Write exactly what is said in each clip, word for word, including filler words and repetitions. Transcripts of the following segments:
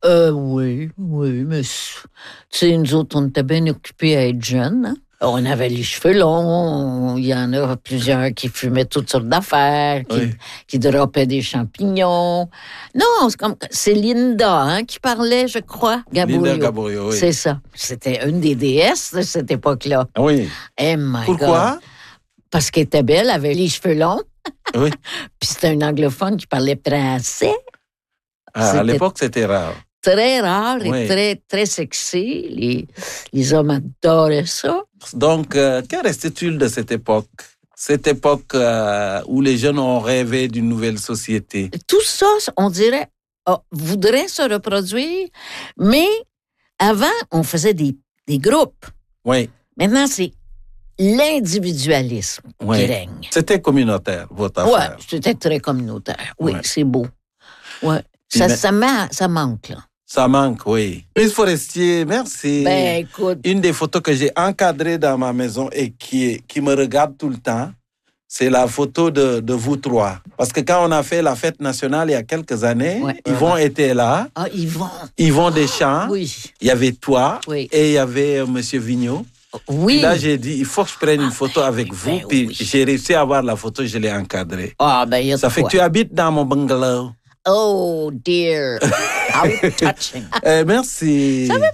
Euh, oui, oui, mais tu sais, nous autres, on était bien occupés à être jeunes. Hein? On avait les cheveux longs, il y en a plusieurs qui fumaient toutes sortes d'affaires, qui, oui. qui droppaient des champignons. Non, c'est comme c'est Linda hein, qui parlait, je crois, Gabourio. Linda Gabourio, oui. C'est ça. C'était une des déesses de cette époque-là. Oui. Oh my Pourquoi? God. Parce qu'elle était belle, elle avait les cheveux longs. Oui. Puis c'était un anglophone qui parlait français. Ah, à l'époque, c'était rare. Très rare et oui. très, très sexy. Les, les hommes adoraient ça. Donc, euh, qu'en reste-t-il de cette époque? Cette époque euh, où les jeunes ont rêvé d'une nouvelle société. Tout ça, on dirait, oh, voudrait se reproduire, mais avant, on faisait des, des groupes. Oui. Maintenant, c'est l'individualisme oui. qui règne. C'était communautaire, votre affaire. Oui, c'était très communautaire. Oui, ouais. c'est beau. Ouais. Ça, mais... ça, ma... ça manque, là. Ça manque, oui. Miss Forestier, merci. Ben, écoute. Une des photos que j'ai encadrées dans ma maison et qui, qui me regarde tout le temps, c'est la photo de, de vous trois. Parce que quand on a fait la fête nationale il y a quelques années, ouais, Yvon ouais. était là. Ah, Yvon. Yvon Deschamps. Oui. Il y avait toi. Oui. Et il y avait euh, M. Vigneault. Oui. Puis là, j'ai dit, il faut que je prenne une photo ah, avec vous. Ben, puis oui. j'ai réussi à avoir la photo, je l'ai encadrée. Ah, ben, il y a Ça fait quoi? que tu habites dans mon bungalow. Oh, dear. How touching. euh, merci. Ça fait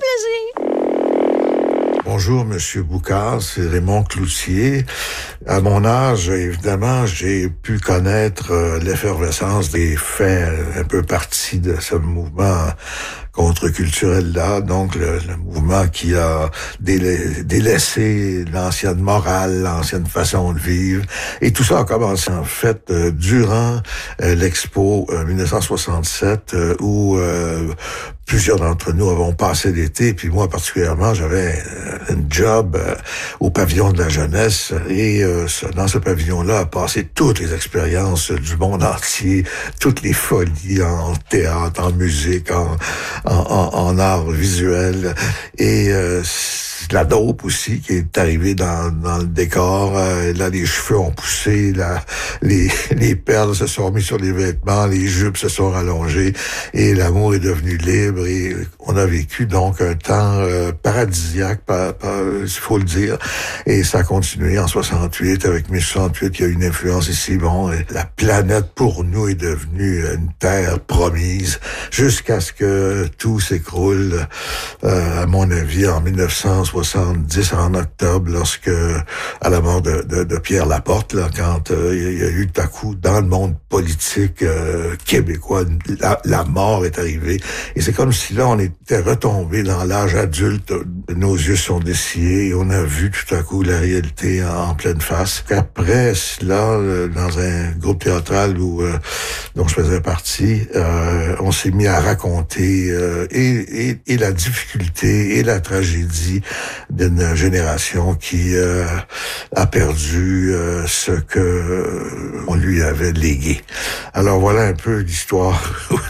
plaisir. Bonjour, Monsieur Boucard, c'est Raymond Cloutier. À mon âge, évidemment, j'ai pu connaître euh, l'effervescence des faits, un peu partie de ce mouvement contre-culturel-là, donc le, le mouvement qui a délai, délaissé l'ancienne morale, l'ancienne façon de vivre. Et tout ça a commencé, en fait, euh, durant euh, l'Expo euh, dix-neuf cent soixante-sept, euh, où euh, plusieurs d'entre nous avons passé l'été, puis moi particulièrement, j'avais un job euh, au pavillon de la jeunesse, et euh, dans ce pavillon-là, a passé toutes les expériences du monde entier, toutes les folies en théâtre, en musique, en, en, en, en art visuel, et euh, la dope aussi qui est arrivée dans, dans le décor. Euh, là, les cheveux ont poussé, là, les, les perles se sont mis sur les vêtements, les jupes se sont rallongées, et l'amour est devenu libre, et on a vécu donc un temps euh, paradisiaque, par, par, il faut le dire, et ça a continué en soixante-huit, avec mai soixante-huit, il y a eu une influence ici, bon, et la planète pour nous est devenue une terre promise, jusqu'à ce que tout s'écroule, euh, à mon avis, en dix-neuf cent soixante-dix, en octobre, lorsque, à la mort de, de, de Pierre Laporte, là, quand euh, il y a eu tout à coup, dans le monde politique euh, québécois, la, la mort est arrivée, et c'est comme si là, on était retombé dans l'âge adulte, nos yeux sont dessillés, et on a vu tout à coup la réalité en, en pleine face. Après cela, dans un groupe théâtral où euh, dont je faisais partie, euh, on s'est mis à raconter euh, et, et, et la difficulté et la tragédie d'une génération qui euh, a perdu euh, ce que euh, on lui avait légué. Alors voilà un peu l'histoire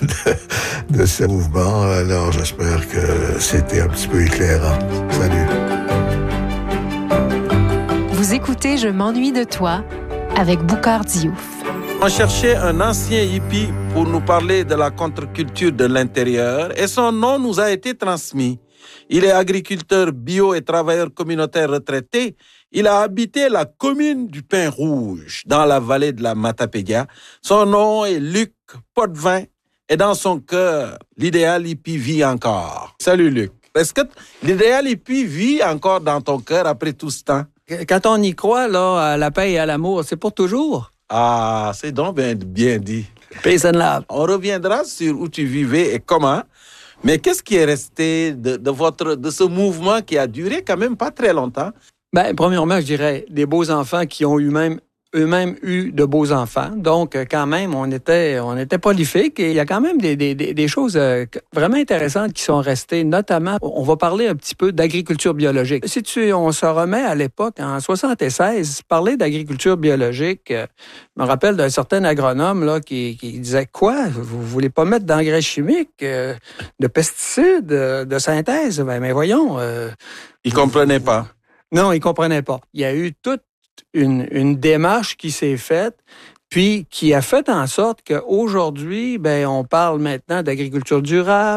de, de ce mouvement. Alors j'espère que c'était un petit peu éclairant. Salut. Vous écoutez Je m'ennuie de toi avec Boucard Diouf. On cherchait un ancien hippie pour nous parler de la contre-culture de l'intérieur et son nom nous a été transmis. Il est agriculteur bio et travailleur communautaire retraité. Il a habité la commune du Pin Rouge, dans la vallée de la Matapédia. Son nom est Luc Potvin et dans son cœur, l'idéal hippie vit encore. Salut Luc. Est-ce que l'idéal hippie vit encore dans ton cœur après tout ce temps? Quand on y croit, là, à la paix et à l'amour, c'est pour toujours. Ah, c'est donc bien, bien dit. Peace and love. On reviendra sur où tu vivais et comment. Mais qu'est-ce qui est resté de, de, votre, de ce mouvement qui a duré quand même pas très longtemps? Ben, premièrement, je dirais des beaux enfants qui ont eu même eux-mêmes eu de beaux enfants. Donc, quand même, on était, on était prolifiques et il y a quand même des, des, des choses vraiment intéressantes qui sont restées. Notamment, on va parler un petit peu d'agriculture biologique. Si tu, on se remet à l'époque, en soixante-seize, parler d'agriculture biologique, je me rappelle d'un certain agronome là, qui, qui disait « Quoi? Vous voulez pas mettre d'engrais chimiques, de pesticides, de synthèse? Ben, mais voyons. Euh, » Il comprenait pas. Non, il comprenait pas. Il y a eu toute Une, une démarche qui s'est faite, puis qui a fait en sorte qu'aujourd'hui, ben, on parle maintenant d'agriculture durable,